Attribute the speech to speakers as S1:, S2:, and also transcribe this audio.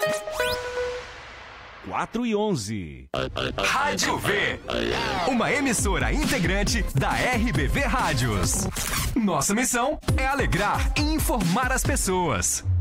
S1: 4h11.
S2: Rádio V, uma emissora integrante da RBV Rádios. Nossa missão é alegrar e informar as pessoas.